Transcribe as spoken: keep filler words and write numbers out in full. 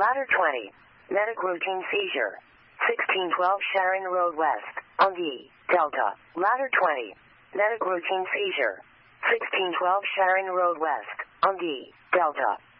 Ladder twenty. Medic routine seizure. sixteen twelve Sharon Road West, on the Delta. Ladder twenty. Medic routine seizure. sixteen twelve Sharon Road West, on the Delta.